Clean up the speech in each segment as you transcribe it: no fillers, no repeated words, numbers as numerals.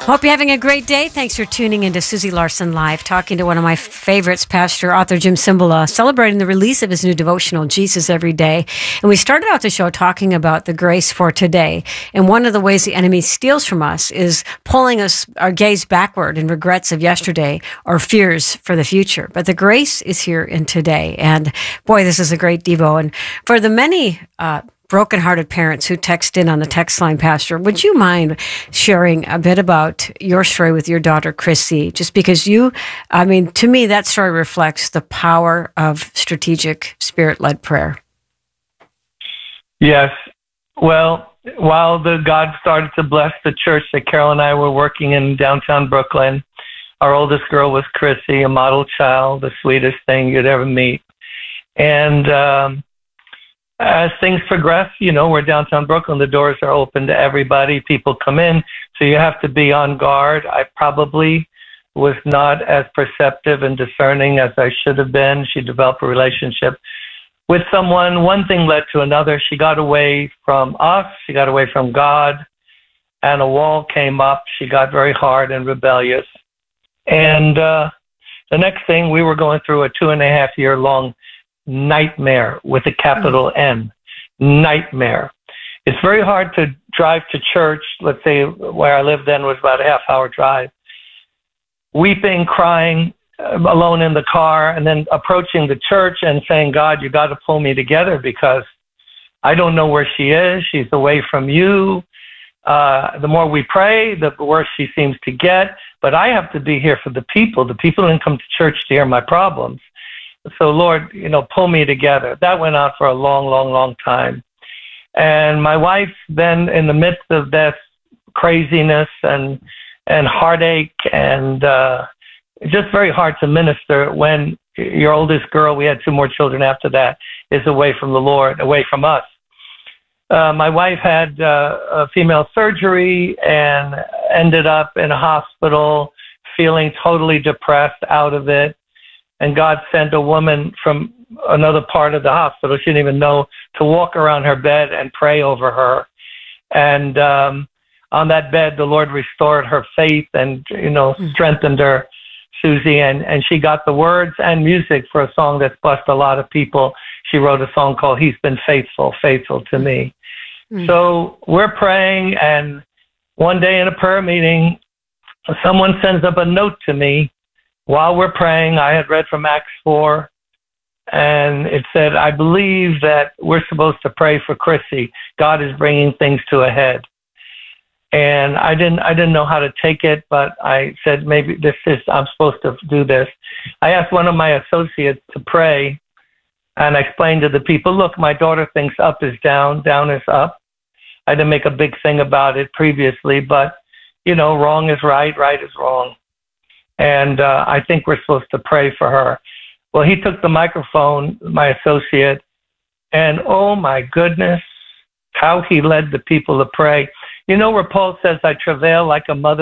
Hope you're having a great day. Thanks for tuning into Susie Larson Live, talking to one of my favorites, pastor, author Jim Cymbala, celebrating the release of his new devotional, Jesus Every Day. And we started out the show talking about the grace for today. And one of the ways the enemy steals from us is pulling our gaze backward in regrets of yesterday or fears for the future. But the grace is here in today. And boy, this is a great Devo. And for the many broken-hearted parents who text in on the text line, Pastor, would you mind sharing a bit about your story with your daughter, Chrissy? Just because to me, that story reflects the power of strategic, spirit-led prayer. Yes. Well, while God started to bless the church that Carol and I were working in downtown Brooklyn, our oldest girl was Chrissy, a model child, the sweetest thing you'd ever meet. And as things progress, we're downtown Brooklyn. The doors are open to everybody. People come in, so you have to be on guard. I probably was not as perceptive and discerning as I should have been. She developed a relationship with someone. One thing led to another. She got away from us. She got away from God, and a wall came up. She got very hard and rebellious. And the next thing, we were going through a 2.5-year long nightmare with a capital N. Nightmare. It's very hard to drive to church. Let's say where I lived then was about a half-hour drive. Weeping, crying, alone in the car, and then approaching the church and saying, God, you got to pull me together because I don't know where she is. She's away from you. The more we pray, the worse she seems to get. But I have to be here for the people. The people didn't come to church to hear my problems. So, Lord, pull me together. That went on for a long, long, long time. And my wife then, in the midst of this craziness and heartache and just very hard to minister when your oldest girl, we had 2 more children after that, is away from the Lord, away from us. My wife had a female surgery and ended up in a hospital feeling totally depressed out of it. And God sent a woman from another part of the hospital, she didn't even know, to walk around her bed and pray over her. And on that bed, the Lord restored her faith and, strengthened her, Susie. And she got the words and music for a song that's blessed a lot of people. She wrote a song called He's Been Faithful, Faithful to Me. So we're praying, and one day in a prayer meeting, someone sends up a note to me. While we're praying, I had read from Acts 4, and it said, I believe that we're supposed to pray for Chrissy. God is bringing things to a head. And I didn't know how to take it, but I said, maybe I'm supposed to do this. I asked one of my associates to pray, and I explained to the people, look, my daughter thinks up is down, down is up. I didn't make a big thing about it previously, but, wrong is right, right is wrong. And I think we're supposed to pray for her. Well, he took the microphone, my associate, and oh my goodness, how he led the people to pray. Where Paul says, I travail like a mother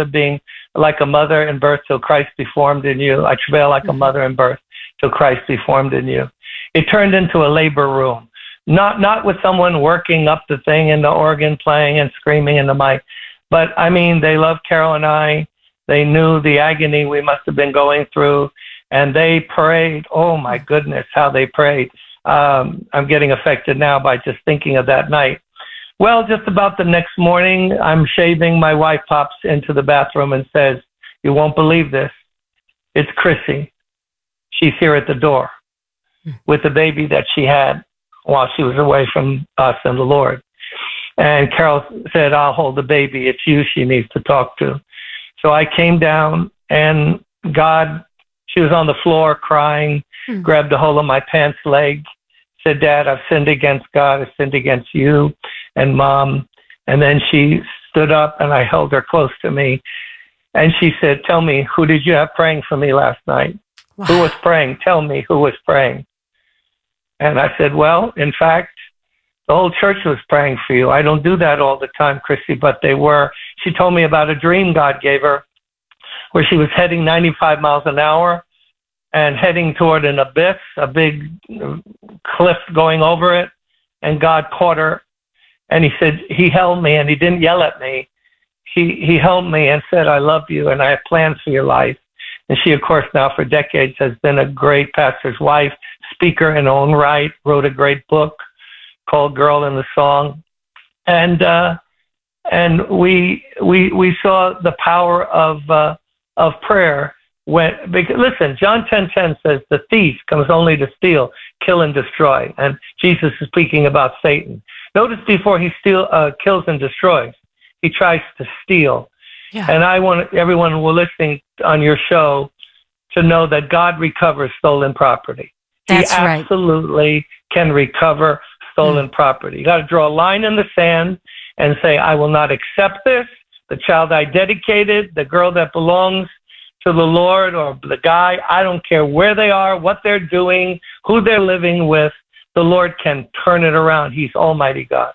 in birth till Christ be formed in you. I travail like a mother in birth till Christ be formed in you. It turned into a labor room, not with someone working up the thing and the organ playing and screaming in the mic. But they love Carol and I. They knew the agony we must have been going through, and they prayed. Oh, my goodness, how they prayed. I'm getting affected now by just thinking of that night. Well, just about the next morning, I'm shaving. My wife pops into the bathroom and says, you won't believe this. It's Chrissy. She's here at the door with the baby that she had while she was away from us and the Lord. And Carol said, I'll hold the baby. It's you she needs to talk to. So I came down, and she was on the floor crying, grabbed a hold of my pants leg, said, Dad, I've sinned against God. I've sinned against you and Mom. And then she stood up, and I held her close to me. And she said, tell me, who did you have praying for me last night? Wow. Who was praying? Tell me who was praying. And I said, well, in fact, the whole church was praying for you. I don't do that all the time, Chrissy, but they were. She told me about a dream God gave her where she was heading 95 miles an hour and heading toward an abyss, a big cliff going over it, and God caught her. And he said, he held me, and he didn't yell at me. he helped me and said, I love you and I have plans for your life. And she, of course, now for decades has been a great pastor's wife, speaker in her own right, wrote a great book called Girl in the Song. And we saw the power of prayer. Because, listen, John 10:10 says the thief comes only to steal, kill, and destroy. And Jesus is speaking about Satan. Notice before he kills and destroys, he tries to steal. Yeah. And I want everyone who are listening on your show to know that God recovers stolen property. That's he absolutely can recover stolen property. You got to draw a line in the sand and say, I will not accept this. The child I dedicated, the girl that belongs to the Lord, or the guy, I don't care where they are, what they're doing, who they're living with, the Lord can turn it around. He's Almighty God.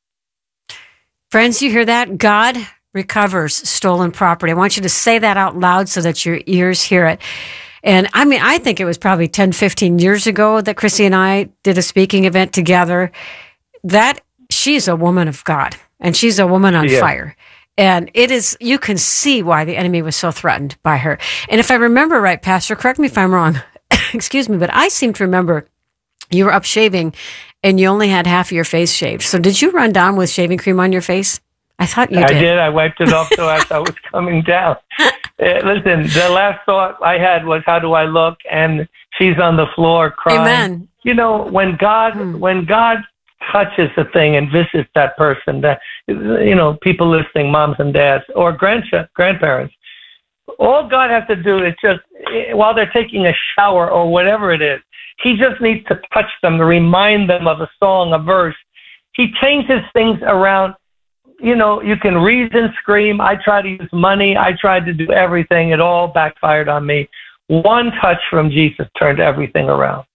Friends, you hear that? God recovers stolen property. I want you to say that out loud so that your ears hear it. And I mean, I think it was probably 10, 15 years ago that Chrissy and I did a speaking event together. That she's a woman of God and she's a woman on fire. And it is, you can see why the enemy was so threatened by her. And if I remember right, Pastor, correct me if I'm wrong, excuse me, but I seem to remember you were up shaving and you only had half of your face shaved. So did you run down with shaving cream on your face? I thought you did. I did. I wiped it off so as I was coming down. Listen, the last thought I had was, how do I look? And she's on the floor crying. Amen. You know, when God touches a thing and visits that person, that, you know, people listening, moms and dads, or grandparents, all God has to do is just, while they're taking a shower or whatever it is, he just needs to touch them to remind them of a song, a verse. He changes things around. You know, you can reason, scream. I tried to use money. I tried to do everything. It all backfired on me. One touch from Jesus turned everything around.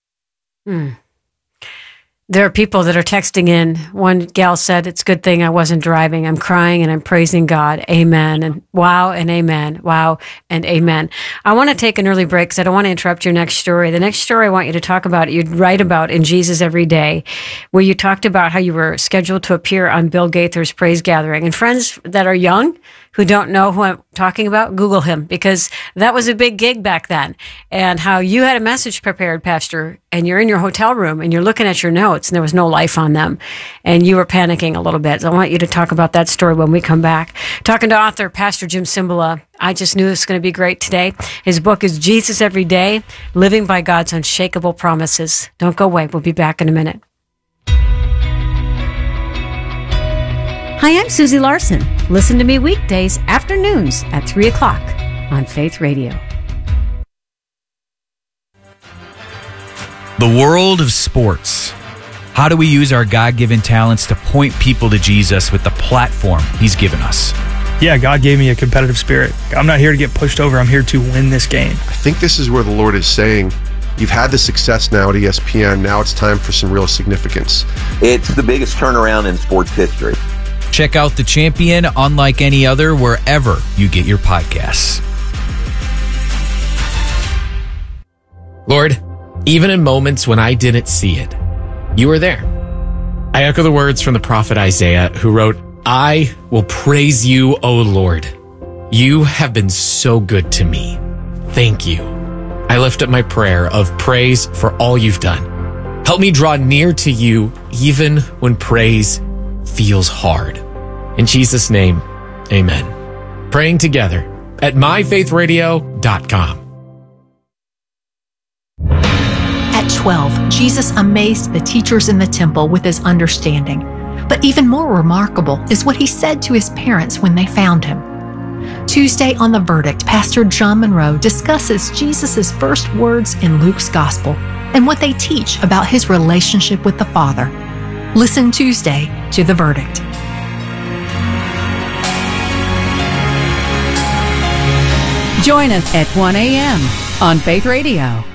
There are people that are texting in. One gal said, it's a good thing I wasn't driving. I'm crying and I'm praising God. Amen. And wow and amen. Wow and amen. I want to take an early break because I don't want to interrupt your next story. The next story I want you to talk about, you'd write about in Jesus Every Day, where you talked about how you were scheduled to appear on Bill Gaither's Praise Gathering. And friends that are young, who don't know who I'm talking about, Google him, because that was a big gig back then. And how you had a message prepared, Pastor, and you're in your hotel room and you're looking at your notes and there was no life on them and you were panicking a little bit. So I want you to talk about that story when we come back. Talking to author Pastor Jim Cymbala. I just knew this was going to be great today. His book is Jesus Every Day, Living by God's Unshakable Promises. Don't go away. We'll be back in a minute. Hi, I'm Susie Larson. Listen to me weekdays, afternoons at 3 o'clock on Faith Radio. The world of sports. How do we use our God-given talents to point people to Jesus with the platform He's given us? Yeah, God gave me a competitive spirit. I'm not here to get pushed over. I'm here to win this game. I think this is where the Lord is saying, you've had the success now at ESPN. Now it's time for some real significance. It's the biggest turnaround in sports history. Check out The Champion, unlike any other, wherever you get your podcasts. Lord, even in moments when I didn't see it, you were there. I echo the words from the prophet Isaiah, who wrote, I will praise you, O Lord. You have been so good to me. Thank you. I lift up my prayer of praise for all you've done. Help me draw near to you even when praise feels hard. In Jesus' name, amen. Praying together at myfaithradio.com. At 12, Jesus amazed the teachers in the temple with his understanding. But even more remarkable is what he said to his parents when they found him. Tuesday on The Verdict, Pastor John Monroe discusses Jesus' first words in Luke's Gospel and what they teach about his relationship with the Father. Listen Tuesday to The Verdict. Join us at 1 a.m. on Faith Radio.